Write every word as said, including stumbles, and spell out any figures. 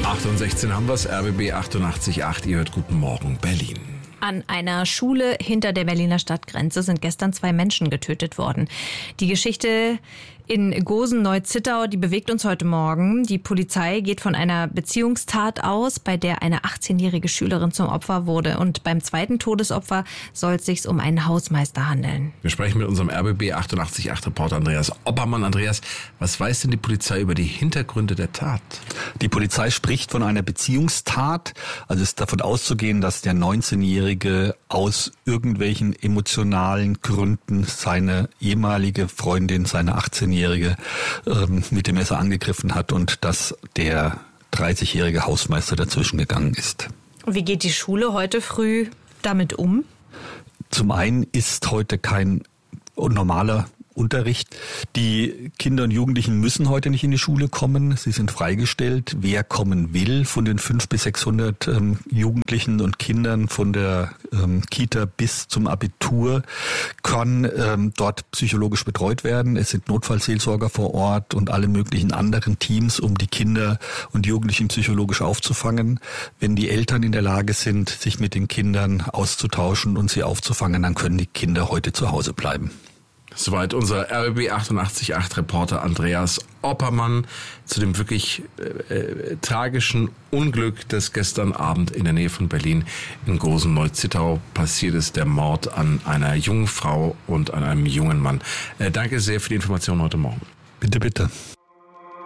acht und sechzehn haben wir es, R B B achtundachtzig Komma acht. Ihr hört Guten Morgen Berlin. An einer Schule hinter der Berliner Stadtgrenze sind gestern zwei Menschen getötet worden. Die Geschichte in Gosen-Neu-Zittau, die bewegt uns heute Morgen. Die Polizei geht von einer Beziehungstat aus, bei der eine achtzehnjährige Schülerin zum Opfer wurde. Und beim zweiten Todesopfer soll es sich um einen Hausmeister handeln. Wir sprechen mit unserem R B B achtundachtzig Komma acht Reporter Andreas Oppermann. Andreas, was weiß denn die Polizei über die Hintergründe der Tat? Die Polizei spricht von einer Beziehungstat. Also ist davon auszugehen, dass der neunzehnjährige aus irgendwelchen emotionalen Gründen seine ehemalige Freundin, seine achtzehnjährige, ähm, mit dem Messer angegriffen hat und dass der dreißigjährige Hausmeister dazwischen gegangen ist. Wie geht die Schule heute früh damit um? Zum einen ist heute kein normaler Unterricht. Die Kinder und Jugendlichen müssen heute nicht in die Schule kommen. Sie sind freigestellt. Wer kommen will, von den fünfhundert bis sechshundert ähm, Jugendlichen und Kindern von der ähm, Kita bis zum Abitur, kann ähm, dort psychologisch betreut werden. Es sind Notfallseelsorger vor Ort und alle möglichen anderen Teams, um die Kinder und Jugendlichen psychologisch aufzufangen. Wenn die Eltern in der Lage sind, sich mit den Kindern auszutauschen und sie aufzufangen, dann können die Kinder heute zu Hause bleiben. Soweit unser R B B achtundachtzig Komma acht Reporter Andreas Oppermann zu dem wirklich äh, äh, tragischen Unglück, das gestern Abend in der Nähe von Berlin in Gosen-Neu-Zittau passiert ist, der Mord an einer jungen Frau und an einem jungen Mann. Äh, danke sehr für die Information heute Morgen. Bitte, bitte.